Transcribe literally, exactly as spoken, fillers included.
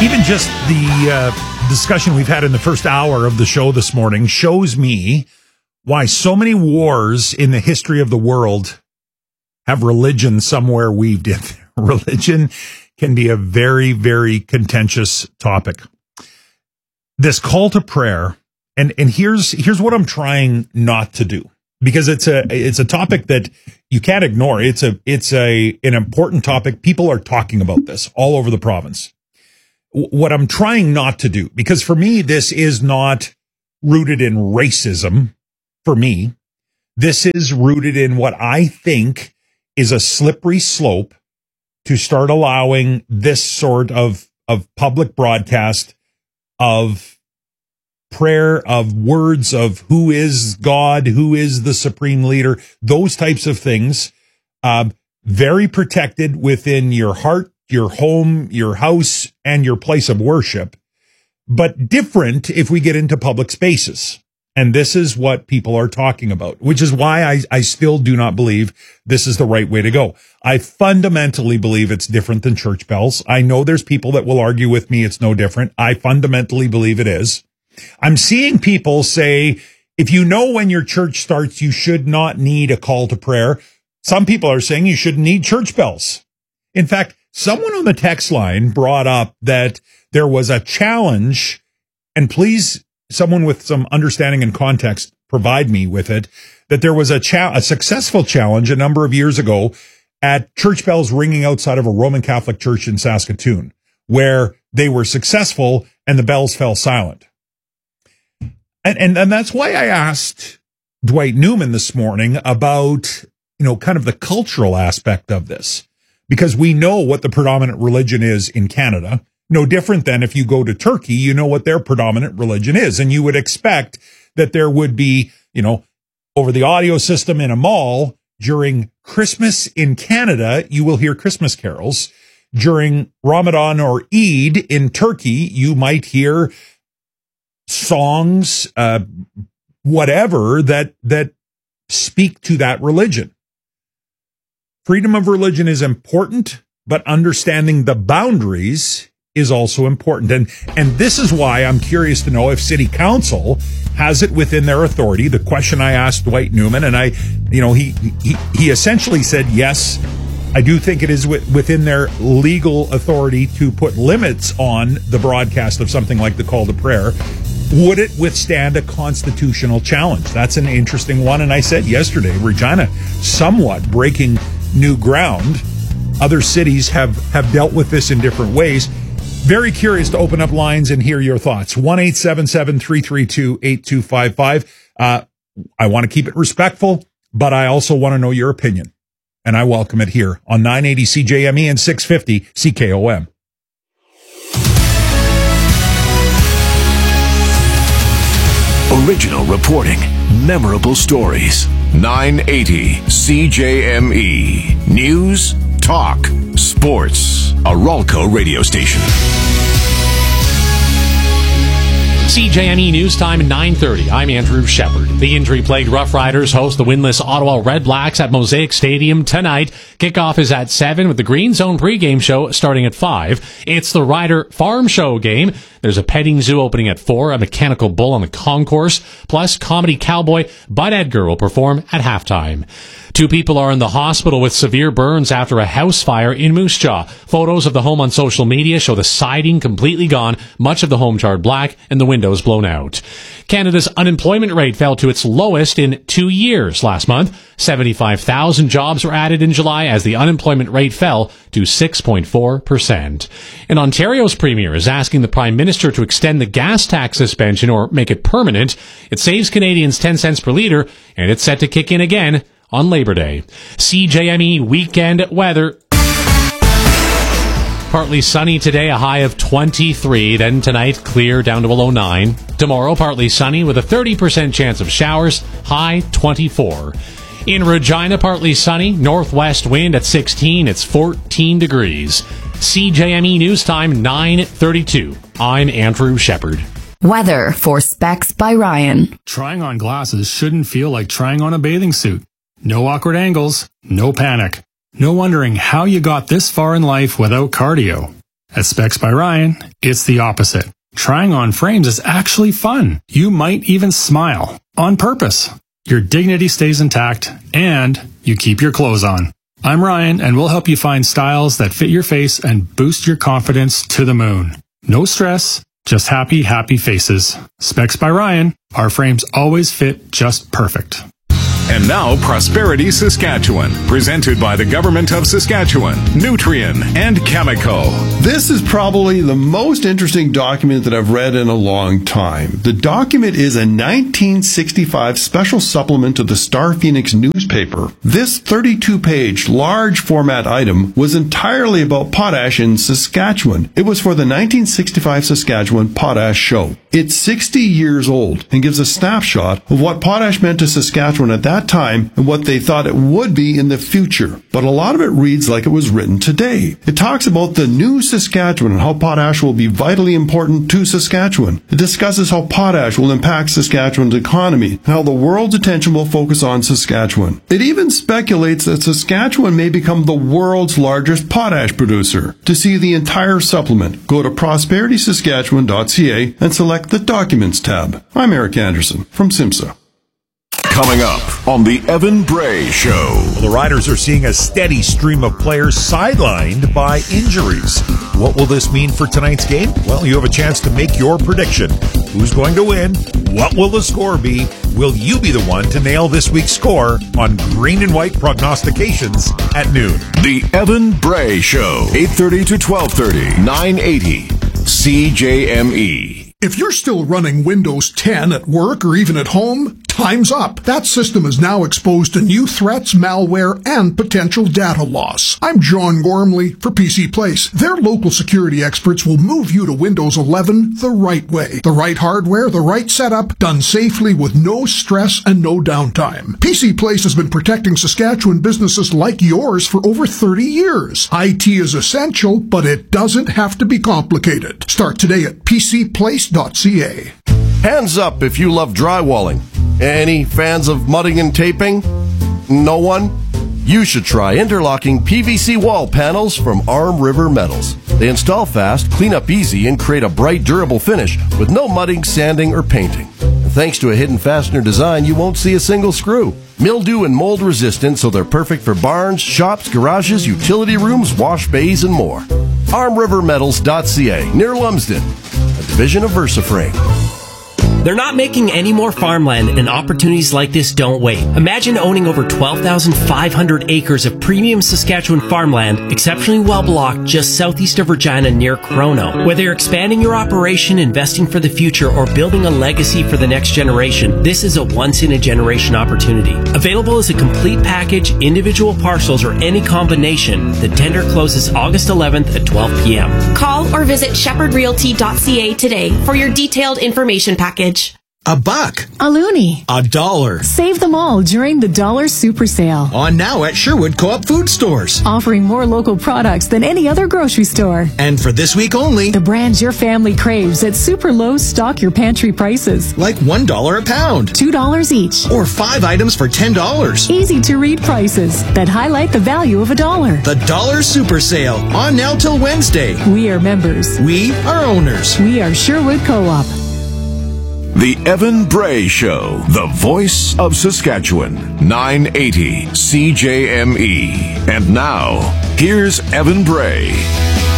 Even just the uh, discussion we've had in the first hour of the show this morning shows me why so many wars in the history of the world have religion somewhere weaved in. Religion can be a very, very contentious topic. This call to prayer, and, and here's here's what I'm trying not to do, because it's a it's a topic that you can't ignore. It's a it's a an important topic. People are talking about this all over the province. What I'm trying not to do, because for me, this is not rooted in racism. For me, this is rooted in what I think is a slippery slope to start allowing this sort of, of public broadcast of prayer, of words of who is God, who is the supreme leader, those types of things, uh, very protected within your heart, your home, your house, and your place of worship, but different if we get into public spaces. And this is what people are talking about, which is why I, I still do not believe this is the right way to go. I fundamentally believe it's different than church bells. I know there's people that will argue with me it's no different. I fundamentally believe it is. I'm seeing people say, if you know when your church starts, you should not need a call to prayer. Some people are saying you shouldn't need church bells. In fact, someone on the text line brought up that there was a challenge, and please, someone with some understanding and context, provide me with it, that there was a, cha- a successful challenge a number of years ago at church bells ringing outside of a Roman Catholic church in Saskatoon, where they were successful and the bells fell silent. And, and, and that's why I asked Dwight Newman this morning about, you know, kind of the cultural aspect of this, because we know what the predominant religion is in Canada. No different than if you go to Turkey, you know what their predominant religion is. And you would expect that there would be, you know, over the audio system in a mall during Christmas in Canada, you will hear Christmas carols. During Ramadan or Eid in Turkey, you might hear songs, uh, whatever that, that speak to that religion. Freedom of religion is important, but understanding the boundaries is also important. And, and this is why I'm curious to know if City Council has it within their authority. The question I asked Dwight Newman, and I, you know, he, he, he essentially said, yes, I do think it is within their legal authority to put limits on the broadcast of something like the call to prayer. Would it withstand a constitutional challenge? That's an interesting one. And I said yesterday, Regina, somewhat breaking new ground. Other cities have, have dealt with this in different ways. Very curious to open up lines and hear your thoughts. one eight seven seven, three three two, eight two five five. Uh, I want to keep it respectful, but I also want to know your opinion. And I welcome it here on nine eighty C J M E and six fifty C K O M. Original reporting, memorable stories. nine eighty C J M E. News, talk, sports. A Ralco radio station. C J M E News Time, nine thirty. I'm Andrew Shepard. The injury-plagued Rough Riders host the winless Ottawa Red Blacks at Mosaic Stadium tonight. Kickoff is at seven with the Green Zone pregame show starting at five. It's the Rider Farm Show game. There's a petting zoo opening at four, a mechanical bull on the concourse, plus comedy cowboy Bud Edgar will perform at halftime. Two people are in the hospital with severe burns after a house fire in Moose Jaw. Photos of the home on social media show the siding completely gone, much of the home charred black, and the windows blown out. Canada's unemployment rate fell to its lowest in two years last month. seventy-five thousand jobs were added in July as the unemployment rate fell to six point four percent. And Ontario's Premier is asking the Prime Minister to extend the gas tax suspension or make it permanent. It saves Canadians ten cents per litre, and it's set to kick in again on Labor Day. C J M E weekend weather. Partly sunny today, a high of twenty-three. Then tonight, clear down to below nine. Tomorrow, partly sunny with a thirty percent chance of showers, high twenty-four. In Regina, partly sunny, northwest wind at sixteen. It's fourteen degrees. C J M E News Time, nine thirty-two. I'm Andrew Shepard. Weather for Specs by Ryan. Trying on glasses shouldn't feel like trying on a bathing suit. No awkward angles, no panic. No wondering how you got this far in life without cardio. At Specs by Ryan, it's the opposite. Trying on frames is actually fun. You might even smile on purpose. Your dignity stays intact, and you keep your clothes on. I'm Ryan, and we'll help you find styles that fit your face and boost your confidence to the moon. No stress, just happy, happy faces. Specs by Ryan. Our frames always fit just perfect. And now, Prosperity Saskatchewan, presented by the Government of Saskatchewan, Nutrien, and Chemico. This is probably the most interesting document that I've read in a long time. The document is a nineteen sixty-five special supplement to the Star Phoenix newspaper. This thirty-two page, large format item was entirely about potash in Saskatchewan. It was for the nineteen sixty-five Saskatchewan Potash Show. It's sixty years old and gives a snapshot of what potash meant to Saskatchewan at that time and what they thought it would be in the future. But a lot of it reads like it was written today. It talks about the new Saskatchewan and how potash will be vitally important to Saskatchewan. It discusses how potash will impact Saskatchewan's economy and how the world's attention will focus on Saskatchewan. It even speculates that Saskatchewan may become the world's largest potash producer. To see the entire supplement, go to prosperity saskatchewan dot c a and select the Documents tab. I'm Eric Anderson from SIMSA. Coming up on the Evan Bray Show. Well, the Riders are seeing a steady stream of players sidelined by injuries. What will this mean for tonight's game? Well, you have a chance to make your prediction. Who's going to win? What will the score be? Will you be the one to nail this week's score on Green and White Prognostications at noon? The Evan Bray Show, eight thirty to twelve thirty, nine eighty C J M E. If you're still running Windows ten at work or even at home, time's up. That system is now exposed to new threats, malware, and potential data loss. I'm John Gormley for P C Place. Their local security experts will move you to Windows eleven the right way. The right hardware, the right setup, done safely with no stress and no downtime. P C Place has been protecting Saskatchewan businesses like yours for over thirty years. I T is essential, but it doesn't have to be complicated. Start today at p c place dot c a. Hands up if you love drywalling. Any fans of mudding and taping? No one? You should try interlocking P V C wall panels from Arm River Metals. They install fast, clean up easy, and create a bright, durable finish with no mudding, sanding, or painting. And thanks to a hidden fastener design, you won't see a single screw. Mildew and mold resistant, so they're perfect for barns, shops, garages, utility rooms, wash bays, and more. arm river metals dot c a, near Lumsden, a division of VersaFrame. They're not making any more farmland, and opportunities like this don't wait. Imagine owning over twelve thousand five hundred acres of premium Saskatchewan farmland, exceptionally well blocked just southeast of Regina near Crono. Whether you're expanding your operation, investing for the future, or building a legacy for the next generation, this is a once-in-a-generation opportunity. Available as a complete package, individual parcels, or any combination, the tender closes August eleventh at twelve p.m. Call or visit shepherd realty dot c a today for your detailed information package. A buck. A loonie. A dollar. Save them all during the Dollar Super Sale. On now at Sherwood Co-op Food Stores. Offering more local products than any other grocery store. And for this week only, the brands your family craves at super low stock your pantry prices. Like one dollar a pound. two dollars each. Or five items for ten dollars. Easy to read prices that highlight the value of a dollar. The Dollar Super Sale. On now till Wednesday. We are members. We are owners. We are Sherwood Co-op. The Evan Bray Show, the voice of Saskatchewan, nine eighty C J M E. And now, here's Evan Bray.